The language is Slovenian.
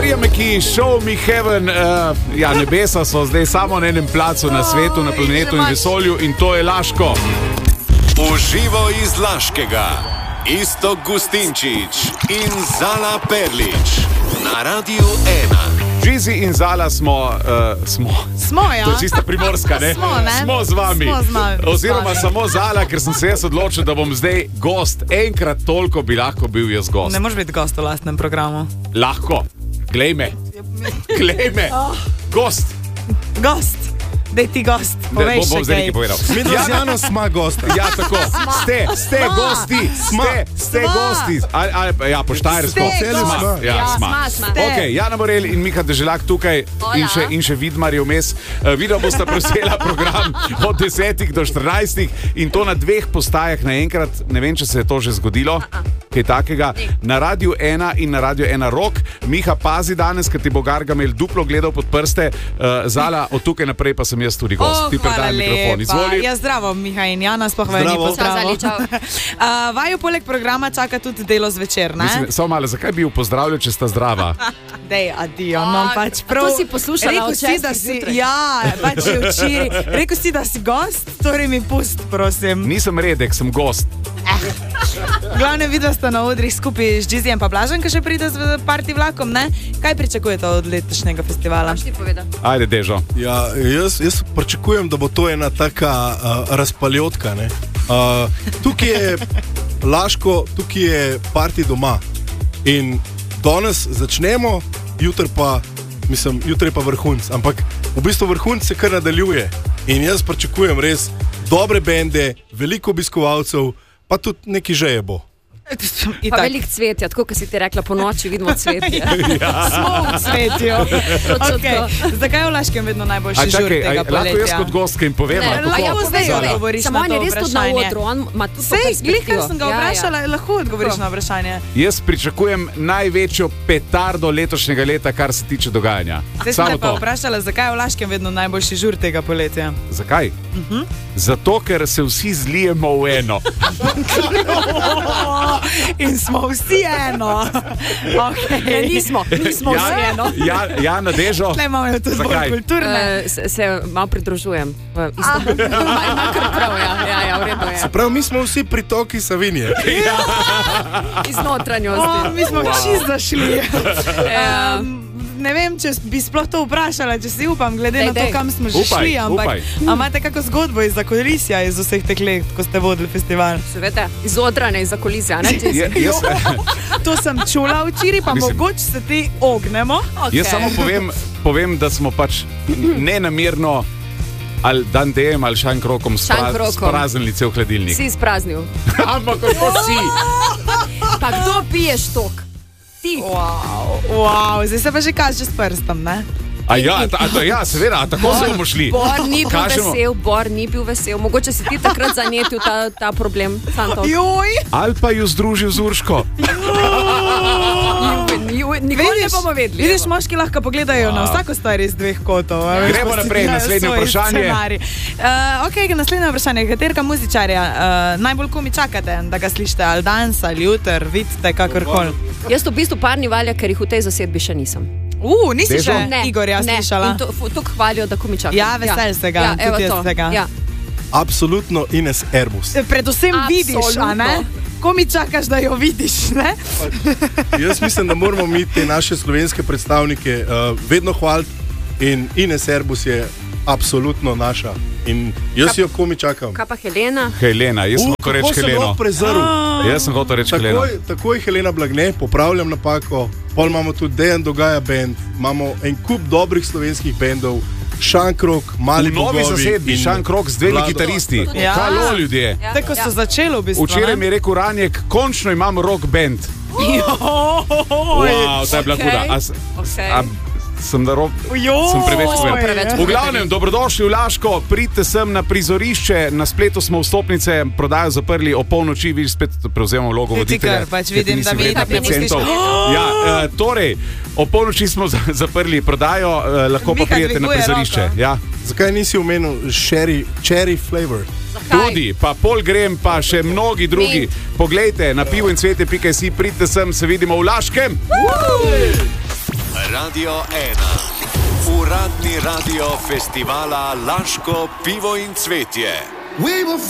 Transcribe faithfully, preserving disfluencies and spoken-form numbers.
Maria McKee, Show Me Heaven. Uh, ja, nebesa so zdaj samo na enem placu na svetu, na planetu in vesolju in to je Laško. Uživo iz Laškega. Iztok Gustinčič in Zala Perlič na Radiu ena. Žizi in Zala smo, uh, smo. Smo, ja. To je čista primorska, ne? Smo, ne? Smo z vami. Smo z vami. Oziroma samo Zala, ker sem se jaz odločil, da bom zdaj gost. Enkrat toliko bi lahko bil jaz gost. Ne moreš biti gost v lastnem programu. Lahko. Glej me. Glej me. Gost. Gost. Dej ti gost. Povej bom, bom zdaj nekaj povedal. Mi dva z Jano smo gosti. Ja, tako. Ste, ste Sma. gosti. Ste, ste Sma. gosti. Ali, ali, ja, po štajersko. Ste gosti. Ja, Ja, sma. sma, sma. Ok, Jana Morel in Miha Deželak tukaj in še, in še Vidmar je vmes. Uh, Videla bosta prevzela program od desetih do štirinajstih in to na dveh postajah naenkrat. Ne vem, če se je to že zgodilo. Kaj takega. Na Radiu ena in na Radiu ena Rock. Miha, pazi danes, ker ti bo Gargamel duplo gledal pod prste. Uh, Zala, od tukaj naprej pa sem jaz tudi gost. Oh, ti predaj mikrofon. Izvoli. Ja, zdravo, Miha in Jana, sploh vajni Zdravo. pozdravo. Čau, Zali, čau. uh, Vaju poleg programa čaka tudi delo zvečer, ne? Mislim, samo malo, zakaj bi jo pozdravljal, če sta zdrava? Dej, adijo, no A, pač a prav. to si poslušala Rekel od si, da šestih si, zjutraj? ja, pač je včeraj. Rekel si, da si gost, torej mi pust, prosim. Nisem redek, sem gost. Glavne vidva sta na odrih skupaj z Džizijem pa Blažem, ki še pride z party vlakom, ne? Kaj pričakujete od letošnjega festivala? Ti povedal. Ajde, Dežo. Ja, jaz, jaz pričakujem, da bo to ena taka uh, razpaljotka. Ne? Uh, tukaj je Laško, tukaj je parti doma. In danes začnemo, jutri pa, mislim, jutri pa vrhunc. Ampak v bistvu vrhunc se kar nadaljuje. In jaz pričakujem res dobre bende, veliko obiskovalcev, pa tudi neki žeje bo. Pa velik cvet, ja, tako kot si ti rekla, po noči vidimo cvetje. Smo v cvetju. Točno Okay. Zakaj je v Laškem vedno najboljši žur tega lahko poletja? jaz kot gost kaj povem? Ne, ali kako? a ja, Lahko zdaj povej, odgovoriš Samo na on to je res tudi na vprašanje. odru, on ima tudi to Sej, glih, kar perspektivo. sem ga Ja, ja. vprašala, lahko odgovoriš na vprašanje. Jaz pričakujem največjo petardo letošnjega leta, kar se tiče dogajanja. Zdaj sem Samo te pa to. vprašala, zakaj je v Laškem vedno najboljši žur tega poletja? Zakaj? Mhm. Zato, ker se vsi zlijemo v eno. In smo vsi eno. Okay. Ne, nismo, nismo Ja, vsi eno. ja, ja, na Dežo. Tle imamo tudi bolj Zakaj? kulturne. Uh, se, se malo pridružujem. Uh, isto. Ima, ima kar prav, ja, ja, ja, v redu je. Se pravi, mi smo vsi pritoki Savinje. Iz notranjosti. O, mi smo čist zašli. Ja. Um, ne vem, če bi sploh to vprašala, če si upam, glede Dej, na to, dej. kam smo že Upaj, šli. Ampak upaj. a imate kako zgodbo iz zakulisja iz vseh teh let, ko ste vodili festival? Seveda, iz odrane, iz zakolizja, ne? Če Ja, jaz, To sem čula včeraj, pa Mislim- mogoče se ti ognemo. okay. jaz samo povem, povem, da smo pač nenamerno ali dan dejem ali šankrokom Šankrokom. spraznili cel hladilnik. Si izpraznil. Ampak kako si? Pa kdo piješ tok? Ti. Wow, wow, zdaj se pa že kaže s prstom, ne? A ja, ta, a to, ja, seveda, a tako se bomo šli. Bor ni bil Kažemo. vesel, Bor ni bil vesel. Mogoče si ti takrat zanetil ta, ta problem. Santo. Joj! Ali pa ju združil z Urško. Nikoli ne bomo vedeli. Vidiš, evo. moški lahko pogledajo na vsako stvar iz dveh kotov. a veš, Gremo pa si naprej, dajo naslednje svoj vprašanje. scenarij. Uh, ok, naslednje vprašanje. Katerega muzičarja uh, najbolj komi čakate, da ga slišite? Ali danes, ali jutr, vidite, kakorkoli? Jaz v bistvu parni valja, ker jih v tej zasedbi še nisem. Uh, nisi Dežo? še Ne, Igorja ne. slišala? In to, to hvalijo, da komi čakam. Ja, vesel se ga, Ja, tudi evo jaz to. se ga. Ja. Absolutno Ines Erbus. Predvsem vidiš, a ne? Absolutno. Ko mi čakaš, da jo vidiš, ne? Jaz mislim, da moramo mi te naše slovenske predstavnike uh, vedno hvaliti in Ines Erbus je absolutno naša. In jaz jo komi čakam. Kaj pa Helena? Helena, jaz sem hotel reči kako sem Heleno. lahko prezrl. Jaz sem hotel reči Heleno. Takoj, takoj Helena Blagne, popravljam napako, pol imamo tudi Dejan Dogaja band, imamo en kup dobrih slovenskih bendov, Šankrok, Mali V novi bogovi zasedbi, in Šankrok z dvemi Vlado. kitaristi. Ja. Halo, ljudje. Ja, Tako so začeli v bistvu. Včeraj mi je rekel Ranjek, končno imam rock band. Wow, ta je bila Okej. huda. A, s- Okej. a, sem, da ro... sem preveč povedal. preveč. V glavnem, dobrodošli v Laško, pridite sem na prizorišče, na spletu smo vstopnice, prodajo zaprli o polnoči, vidiš, spet prevzemamo vlogo Ti voditelja. kar pač ker ti vidim, nisi da mi vredna tako ne pet centov. misliš. Ja, eh, torej, o polnoči smo za- zaprli prodajo, eh, lahko pa Miha pridete na dviguje prizorišče. roko. Ja. Zakaj nisi omenil cherry, cherry flavor? Tudi, pa Pol Grem, pa še mnogi drugi. Poglejte na pivo in cvete pika si, pridite sem, se vidimo v Laškem. Radio ena. Uradni radio festivala Laško pivo in cvetje.